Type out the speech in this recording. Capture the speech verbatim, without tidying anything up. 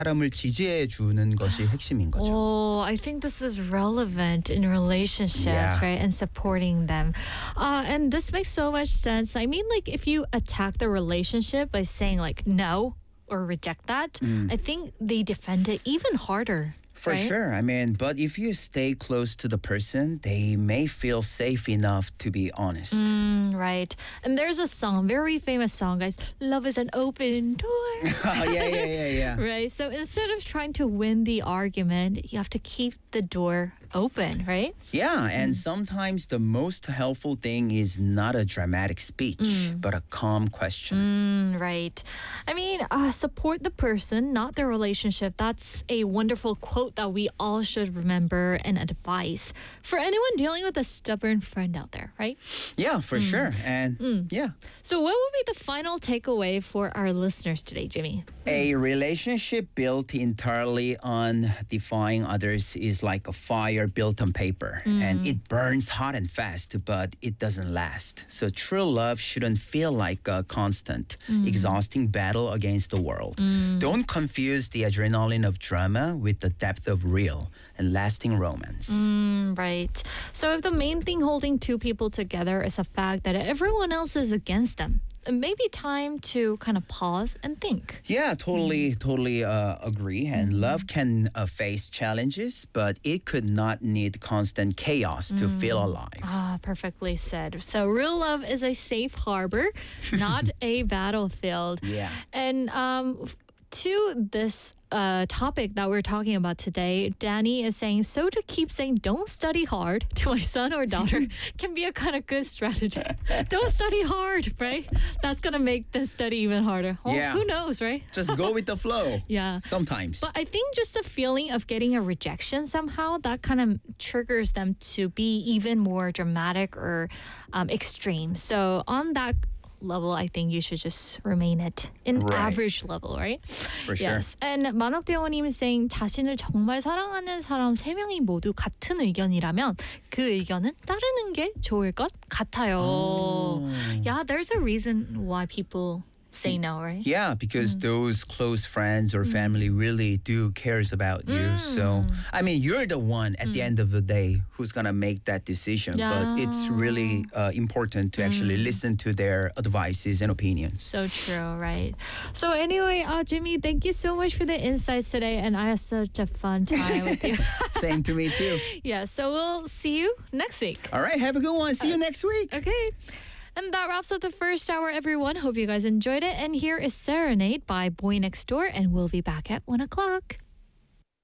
사람을 지지해 주는 것이 핵심인 거죠. Oh, I think this is relevant in relationships, Yeah. right? And supporting them. Uh, and this makes so much sense. I mean, like, if you attack the relationship by saying, like, no or reject that, I think they defend it even harder. For right? sure. I mean, but if you stay close to the person, they may feel safe enough to be honest. Mm, right. And there's a song, very famous song, guys. Love is an open door. Oh, yeah, yeah, yeah, yeah. Right. So instead of trying to win the argument, you have to keep the door open, right? Yeah, and sometimes the most helpful thing is not a dramatic speech, but a calm question. Mm, right. I mean, uh, support the person, not the relationship. That's a wonderful quote that we all should remember and advise for anyone dealing with a stubborn friend out there, right? Yeah, for sure. And yeah, So what would be the final takeaway for our listeners today, Jimmy? a relationship built entirely on defying others is like a fire built on paper, and it burns hot and fast, but it doesn't last. So true love shouldn't feel like a constant, exhausting battle against the world. Don't confuse the adrenaline of drama with the depth of real and lasting romance. Mm, right. So if the main thing holding two people together is the fact that everyone else is against them, it may be time to kind of pause and think. Yeah, totally, totally uh, agree. And love can uh, face challenges, but it could not need constant chaos to feel alive. Ah, perfectly said. So real love is a safe harbor, not a battlefield. Yeah. And um, f- to this uh, topic that we're talking about today, Danny is saying, so to keep saying don't study hard to my son or daughter can be a kind of good strategy. Don't study hard, right? That's going to make them study even harder. Oh, Yeah. Who knows, right? Just go with the flow. Yeah. Sometimes. But I think just the feeling of getting a rejection somehow, that kind of triggers them to be even more dramatic or um, extreme. So on that level, I think you should just remain at an Right. average level, right? For sure. Yes. And 만옥대원님 is saying 자신을 정말 사랑하는 사람 세 명이 모두 같은 의견이라면 그 의견은 따르는 게 좋을 것 같아요. Oh. Yeah, there's a reason why people say no, right? Yeah, because those close friends or family really do cares about you. So, I mean, you're the one at the end of the day who's going to make that decision. But it's really uh, important to actually listen to their advices and opinions. So true, right? So anyway, uh, Jimmy, thank you so much for the insights today, and I had such a fun time with you. Same to me too. Yeah, so we'll see you next week. All right, have a good one. See you next week. Okay. And that wraps up the first hour, everyone. Hope you guys enjoyed it. And here is Serenade by Boy Next Door, and we'll be back at one o'clock.